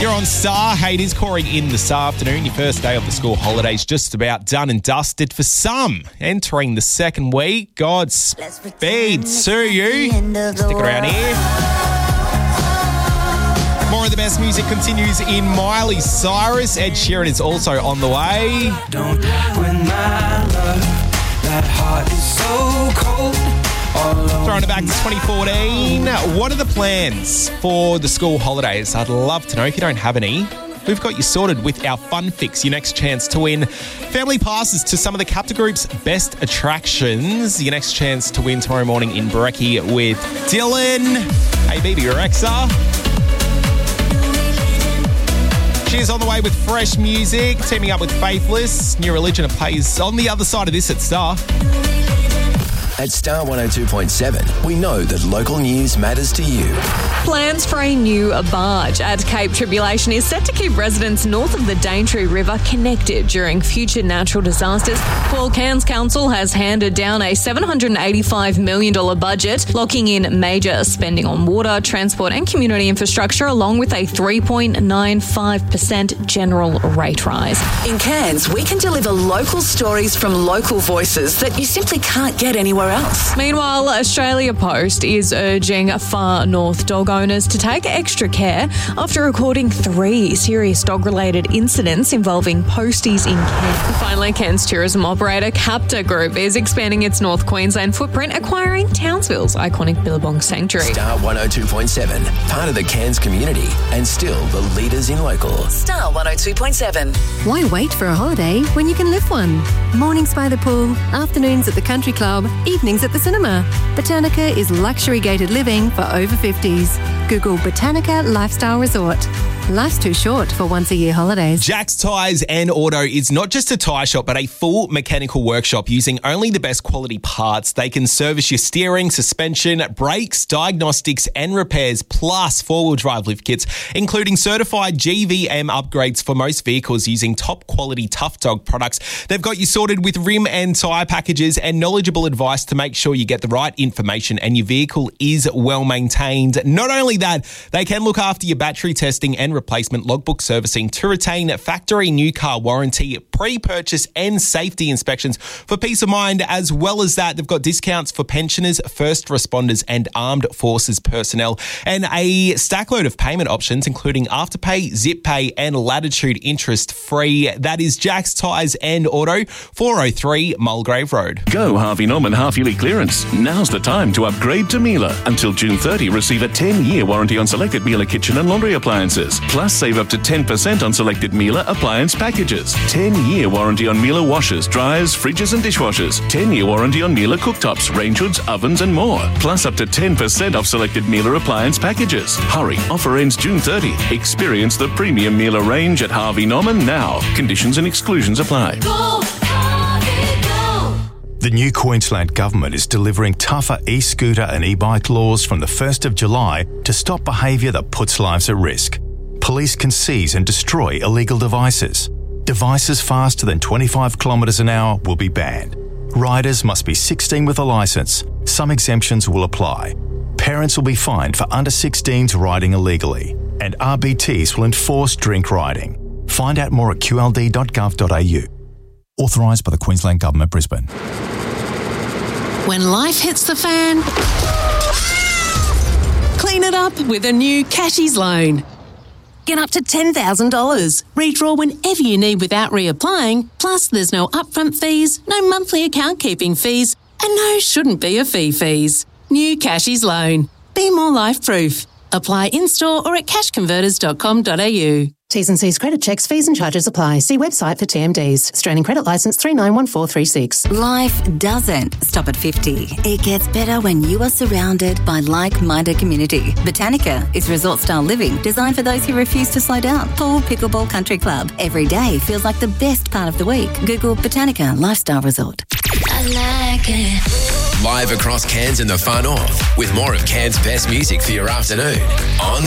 You're on Star. Hey, it is pouring in this afternoon. Your first day of the school holidays just about done and dusted for some. Entering the second week. Godspeed to you. Stick around here. More of the best music continues in Miley Cyrus. Ed Sheeran is also on the way. Don't win my love. That heart is so cold. Throwing it back to 2014. What are the plans for the school holidays? I'd love to know. If you don't have any, we've got you sorted with our Fun Fix, your next chance to win family passes to some of the Capta Group's best attractions. Your next chance to win tomorrow morning in Brekkie with Dylan. Hey, baby, Rexa. She's on the way with fresh music, teaming up with Faithless. New Religion plays on the other side of this at Star. At Star 102.7, we know that local news matters to you. Plans for a new barge at Cape Tribulation is set to keep residents north of the Daintree River connected during future natural disasters. Well, Cairns Council has handed down a $785 million budget, locking in major spending on water, transport and community infrastructure, along with a 3.95% general rate rise. In Cairns, we can deliver local stories from local voices that you simply can't get anywhere else. Meanwhile, Australia Post is urging far north dog owners to take extra care after recording 3 serious dog-related incidents involving posties in Cairns. Finally, Cairns tourism operator Capta Group is expanding its North Queensland footprint, acquiring Townsville's iconic Billabong Sanctuary. Star 102.7, part of the Cairns community and still the leaders in local. Star 102.7. Why wait for a holiday when you can live one? Mornings by the pool, afternoons at the country club, evenings at the cinema. Botanica is luxury gated living for over 50s. Google Botanica Lifestyle Resort. Life's too short for once-a-year holidays. Jack's Tyres and Auto is not just a tyre shop, but a full mechanical workshop using only the best quality parts. They can service your steering, suspension, brakes, diagnostics and repairs, plus four-wheel drive lift kits, including certified GVM upgrades for most vehicles using top-quality Tough Dog products. They've got you sorted with rim and tyre packages and knowledgeable advice to make sure you get the right information and your vehicle is well maintained. Not only that, they can look after your battery testing and replacement, logbook servicing to retain factory new car warranty, pre-purchase and safety inspections for peace of mind. As well as that, they've got discounts for pensioners, first responders and armed forces personnel, and a stackload of payment options including Afterpay, Zip Pay and Latitude interest free. That is Jack's Tyres and Auto, 403 Mulgrave Road. Go Harvey Norman half-yearly clearance. Now's the time to upgrade to Miele. Until June 30, receive a 10-year warranty on selected Miele kitchen and laundry appliances. Plus, save up to 10% on selected Miele appliance packages. 10-year warranty on Miele washers, dryers, fridges and dishwashers. 10-year warranty on Miele cooktops, range hoods, ovens and more. Plus, up to 10% off selected Miele appliance packages. Hurry, offer ends June 30. Experience the premium Miele range at Harvey Norman now. Conditions and exclusions apply. The new Queensland Government is delivering tougher e-scooter and e-bike laws from the 1st of July to stop behaviour that puts lives at risk. Police can seize and destroy illegal devices. Devices faster than 25 kilometres an hour will be banned. Riders must be 16 with a licence. Some exemptions will apply. Parents will be fined for under 16s riding illegally. And RBTs will enforce drink riding. Find out more at qld.gov.au. Authorised by the Queensland Government, Brisbane. When life hits the fan, clean it up with a new Cashies loan. Get up to $10,000. Redraw whenever you need without reapplying. Plus, there's no upfront fees, no monthly account keeping fees, and no shouldn't be a fees. New Cashies loan. Be more life-proof. Apply in-store or at cashconverters.com.au. T's and C's credit checks, fees and charges apply. See website for TMDs. Australian Credit Licence 391436. Life doesn't stop at 50. It gets better when you are surrounded by like-minded community. Botanica is resort-style living designed for those who refuse to slow down. Pool, pickleball, country club. Every day feels like the best part of the week. Google Botanica Lifestyle Resort. I like it. Live across Cairns and the far north with more of Cairns' best music for your afternoon on